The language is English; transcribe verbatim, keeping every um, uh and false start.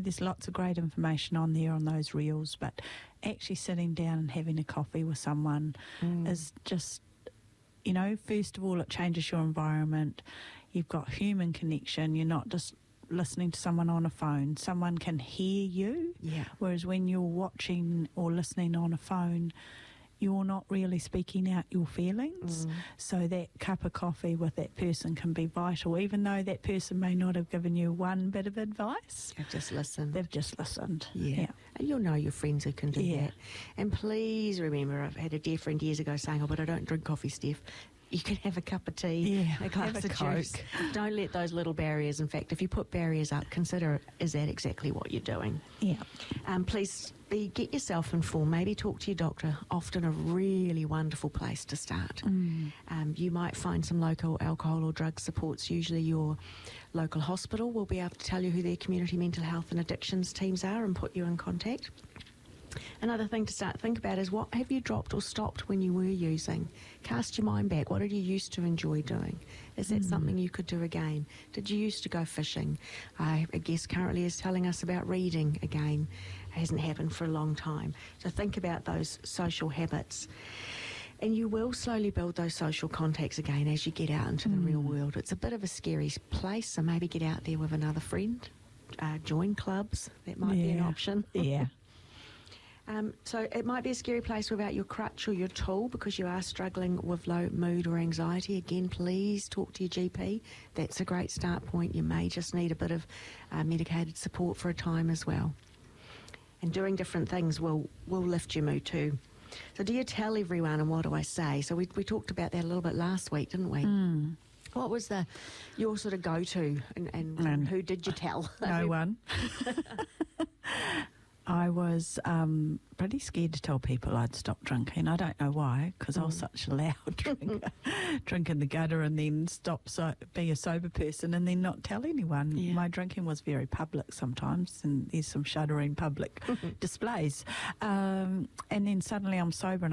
there's lots of great information on there on those reels, but actually sitting down and having a coffee with someone mm. is just, you know, first of all, it changes your environment. You've got human connection. You're not just listening to someone on a phone. Someone can hear you. Yeah. Whereas when you're watching or listening on a phone, you're not really speaking out your feelings. Mm. So that cup of coffee with that person can be vital, even though that person may not have given you one bit of advice. They've just listened. They've just listened. Yeah. yeah. And you'll know your friends who can do yeah. that. And please remember, I've had a dear friend years ago saying, oh, but I don't drink coffee, Steph. You can have a cup of tea, yeah, a glass have of a juice. Coke. Don't let those little barriers. In fact, if you put barriers up, consider, is that exactly what you're doing? Yeah. Um, please be, get yourself informed. Maybe talk to your doctor. Often a really wonderful place to start. Mm. Um, you might find some local alcohol or drug supports. Usually your local hospital will be able to tell you who their community mental health and addictions teams are and put you in contact. Another thing to start think about is, what have you dropped or stopped when you were using? Cast your mind back. What did you used to enjoy doing? Is that mm. something you could do again? Did you used to go fishing? I guess currently is telling us about reading again. It hasn't happened for a long time. So think about those social habits. And you will slowly build those social contacts again as you get out into the mm. real world. It's a bit of a scary place, so maybe get out there with another friend. Uh, join clubs. That might yeah. be an option. Yeah. Um, so it might be a scary place without your crutch or your tool because you are struggling with low mood or anxiety. Again, please talk to your G P. That's a great start point. You may just need a bit of uh, medicated support for a time as well. And doing different things will, will lift your mood too. So do you tell everyone, and what do I say? So we, we talked about that a little bit last week, didn't we? Mm. What was the your sort of go-to, and, and, and who did you tell? No one. I was um, pretty scared to tell people I'd stopped drinking. I don't know why, because mm. I was such a loud drinker. Drink in the gutter and then stop, so, be a sober person and then not tell anyone. Yeah. My drinking was very public sometimes, and there's some shuddering public displays. Um, and then suddenly I'm sober and